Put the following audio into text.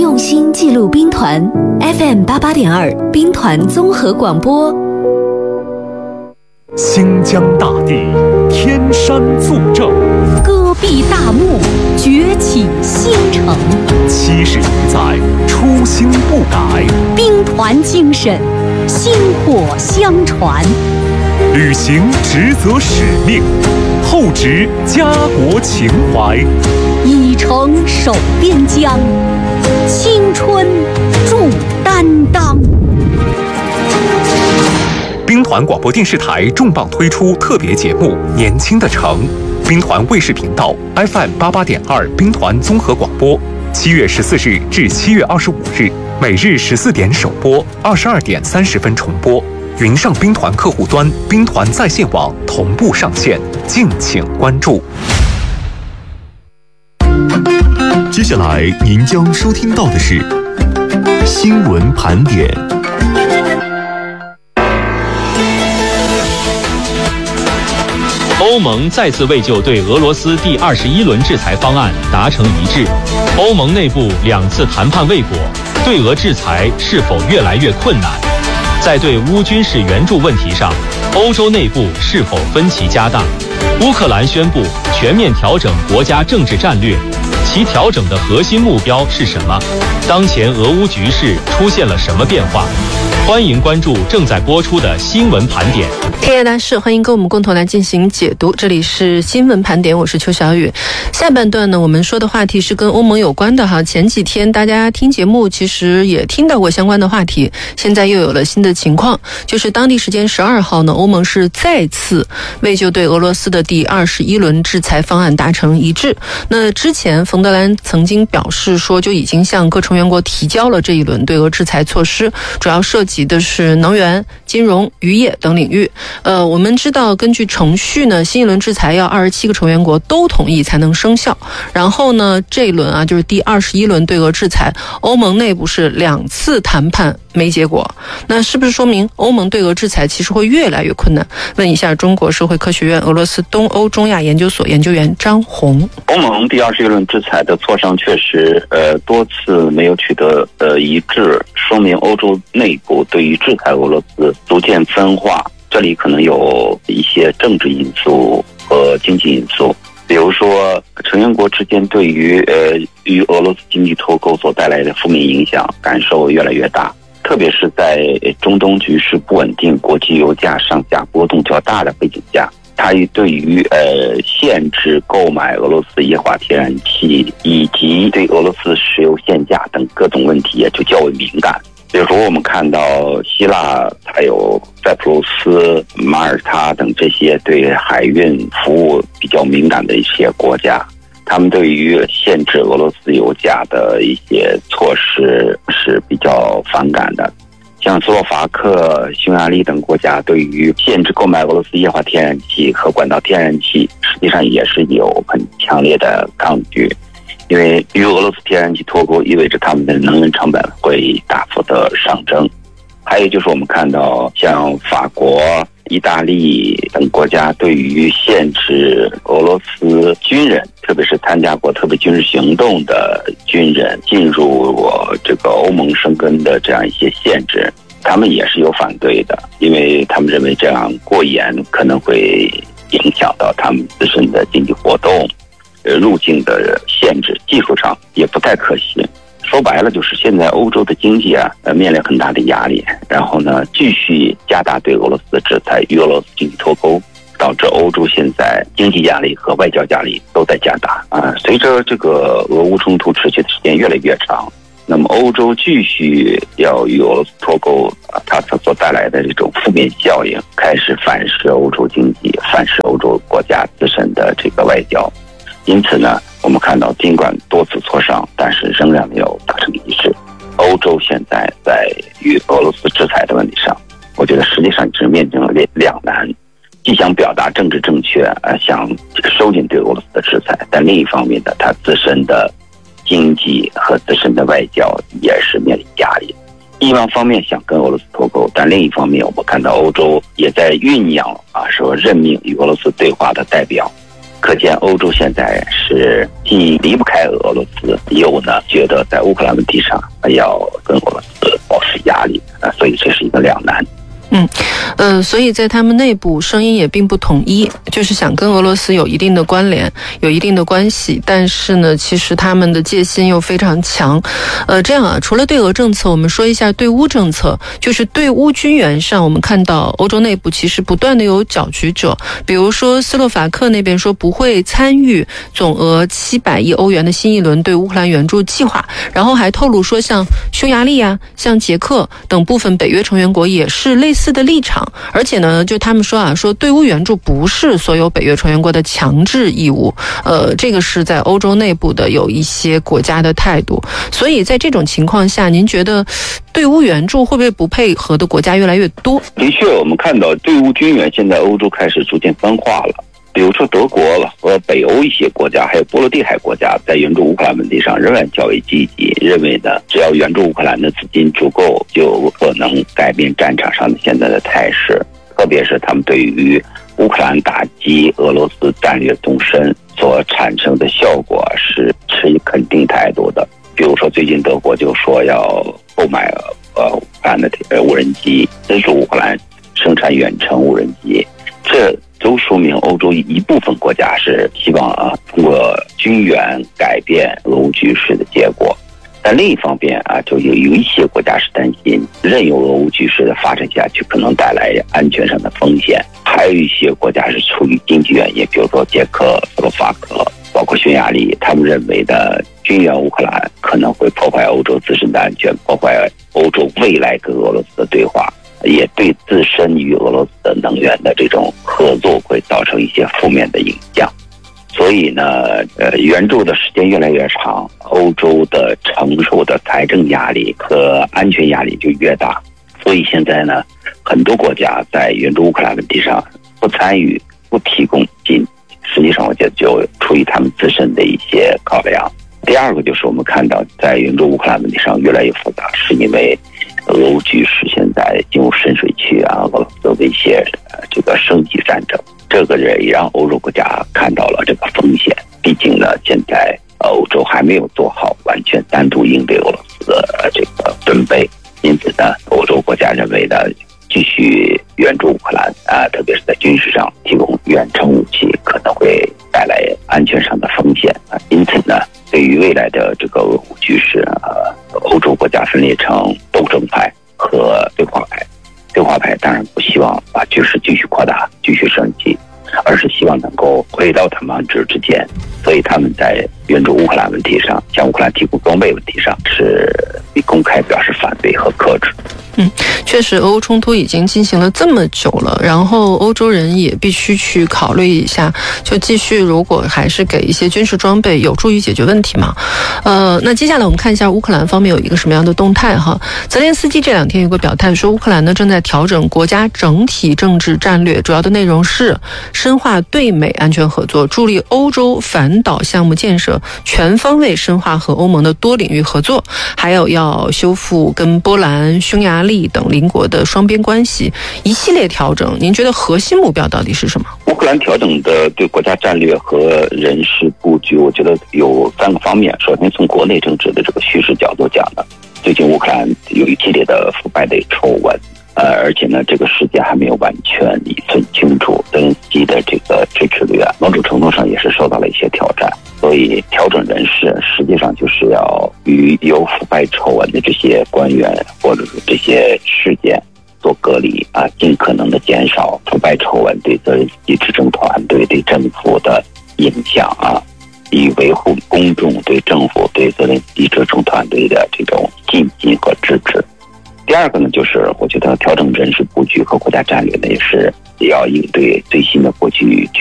用心记录兵团 FM88.2 兵团综合广播。 新疆大地，天山作证， 戈壁大漠，崛起新城。 70余载，初心不改， 兵团精神，薪火相传。 履行职责使命，厚植家国情怀， 以诚守边疆，青春铸担当。 兵团广播电视台重磅推出特别节目《年轻的城》，兵团卫视频道 FM88.2 兵团综合广播，7月14日至7月25日，每日14点首播，22点30分重播。云上兵团客户端、兵团在线网同步上线，敬请关注。 接下来您将收听到的是新闻盘点。 欧盟再次为就对俄罗斯第21轮制裁方案达成一致。欧盟内部2次谈判未果，对俄制裁是否越来越困难？在对乌军事援助问题上，欧洲内部是否分歧加大？乌克兰宣布全面调整国家政治战略，其调整的核心目标是什么？当前俄乌局势出现了什么变化？欢迎关注正在播出的新闻盘点。 天夜大事，欢迎跟我们共同来进行解读。这里是新闻盘点，我是邱小雨。下半段呢，我们说的话题是跟欧盟有关的哈。前几天大家听节目其实也听到过相关的话题，现在又有了新的情况，就是当地时间12号呢，欧盟是再次为就对俄罗斯的第21轮制裁方案达成一致。那之前冯德兰曾经表示说，就已经向各成员国提交了这一轮对俄制裁措施，主要涉及的是能源、金融、渔业等领域。我们知道根据程序呢，新一轮制裁要27个成员国都同意才能生效。然后呢，这一轮啊，就是第21轮对俄制裁，欧盟内部是2次谈判没结果。那是不是说明欧盟对俄制裁其实会越来越困难？问一下中国社会科学院俄罗斯东欧中亚研究所研究员张红。 欧盟第21轮制裁的磋商确实多次没有取得一致，说明欧洲内部对于制裁俄罗斯逐渐分化。这里可能有一些政治因素和经济因素，比如说成员国之间对于与俄罗斯经济脱钩所带来的负面影响感受越来越大，特别是在中东局势不稳定、国际油价上下波动较大的背景下，它对于限制购买俄罗斯液化天然气以及对俄罗斯石油限价等各种问题也就较为敏感。比如说我们看到希腊还有塞浦路斯、马耳他等这些对海运服务比较敏感的一些国家，他们对于限制俄罗斯油价的一些措施是比较反感的。像斯洛伐克、匈牙利等国家对于限制购买俄罗斯液化天然气和管道天然气实际上也是有很强烈的抗拒，因为与俄罗斯天然气脱钩意味着他们的能源成本会大幅的上升。还有就是我们看到像法国、意大利等国家对于限制俄罗斯军人，特别是参加过特别军事行动的军人进入这个欧盟生根的这样一些限制，他们也是有反对的，因为他们认为这样过严可能会影响到他们自身的经济活动，入境的限制技术上也不太可行。说白了就是现在欧洲的经济面临很大的压力，然后呢继续加大对俄罗斯的制裁，与俄罗斯经济脱钩，导致欧洲现在经济压力和外交压力都在加大随着这个俄乌冲突持续的时间越来越长，那么欧洲继续要与俄罗斯脱钩它所带来的这种负面效应开始反噬欧洲经济，反噬欧洲国家自身的这个外交。因此呢，我们看到尽管多次磋商，但是仍然没有达成一致。欧洲现在在与俄罗斯制裁的问题上，我觉得实际上只面临了两难，既想表达政治正确想收紧对俄罗斯的制裁，但另一方面呢，它自身的经济和自身的外交也是面临压力。一方面想跟俄罗斯脱钩，但另一方面我们看到欧洲也在酝酿说任命与俄罗斯对话的代表。 可见欧洲现在是既离不开俄罗斯，又呢觉得在乌克兰问题上要跟俄罗斯保持压力，所以这是一个两难。 所以在他们内部声音也并不统一，就是想跟俄罗斯有一定的关联，有一定的关系，但是呢，其实他们的戒心又非常强。这样啊，除了对俄政策，我们说一下对乌政策，就是对乌军援上，我们看到欧洲内部其实不断的有搅局者，比如说斯洛伐克那边说不会参与总额700亿欧元的新一轮对乌克兰援助计划，然后还透露说像匈牙利啊、像捷克等部分北约成员国也是类似的立场，而且呢，就他们说啊，说对乌援助不是所有北约成员国的强制义务，这个是在欧洲内部的有一些国家的态度。所以在这种情况下，您觉得对乌援助会不会不配合的国家越来越多？ 的确，我们看到对乌军援现在欧洲开始逐渐分化了。比如说德国和北欧一些国家，还有波罗的海国家，在援助乌克兰问题上仍然较为积极，认为呢，只要援助乌克兰的资金足够，就可能改变战场上的现在的态势。特别是他们对于乌克兰打击俄罗斯战略纵深所产生的效果是持肯定态度的。比如说，最近德国就说要购买乌克兰的无人机，资助乌克兰生产远程无人机，这都说明欧洲一部分国家是希望通过军援改变俄乌局势的结果。但另一方面就有一些国家是担心任由俄乌局势的发展下去可能带来安全上的风险，还有一些国家是出于经济原因，比如说捷克、斯洛伐克，包括匈牙利，他们认为的军援乌克兰可能会破坏欧洲自身的安全，破坏欧洲未来跟俄罗斯的对话，也对自身与俄罗斯的能源的这种合作会造成一些负面的影响。所以呢，援助的时间越来越长，欧洲的承受的财政压力和安全压力就越大。所以现在呢，很多国家在援助乌克兰问题上不参与、不提供金，实际上我觉得就出于他们自身的一些考量。第二个就是我们看到在援助乌克兰问题上越来越复杂，是因为俄乌局势现在进入深水区俄罗斯威胁这个升级战争，这个也让欧洲国家看到了这个风险。毕竟呢，现在欧洲还没有做好完全单独应对俄罗斯的这个准备，因此呢，欧洲国家认为呢，继续援助乌克兰特别是在军事上提供远程武器，可能会带来安全上的风险因此呢，对于未来的这个俄乌局势欧洲国家分裂成斗争派和对话派。对话派当然不希望把局势继续扩大、继续升级，而是希望能够回到他们安置之间。所以他们在援助乌克兰问题上，向乌克兰提供装备问题上，是公开表示反对和克制。 确实，俄乌冲突已经进行了这么久了，然后欧洲人也必须去考虑一下，就继续如果还是给一些军事装备，有助于解决问题嘛？那接下来我们看一下乌克兰方面有一个什么样的动态哈？泽连斯基这2天有个表态说，乌克兰呢正在调整国家整体政治战略，主要的内容是深化对美安全合作，助力欧洲反导项目建设，全方位深化和欧盟的多领域合作，还有要修复跟波兰、匈牙利等邻国的双边关系，一系列调整。您觉得核心目标到底是什么？ 乌克兰调整的对国家战略和人事布局，我觉得有3个方面。首先，从国内政治的这个叙事角度讲呢，最近乌克兰有一系列的腐败的丑闻，而且呢，这个事件还没有完全理顺清楚，泽连斯基的这个支持率某种程度上也是受到了一些挑战。所以调整人事实际上就是要与有腐败丑闻的这些官员或者是这些事件做隔离尽可能的减少腐败丑闻对泽连斯基执政团队对政府的影响以维护公众对政府对泽连斯基执政团队的这种信心和支持。第二个呢，就是我觉得调整人事布局和国家战略呢，也是要应对最新的国际